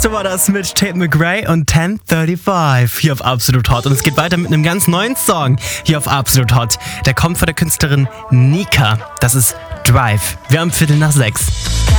Tiesto war das mit Tate McRae und 1035 hier auf Absolut Hot. Und es geht weiter mit einem ganz neuen Song hier auf Absolut Hot. Der kommt von der Künstlerin Nika. Das ist Drive. Wir haben 5:45.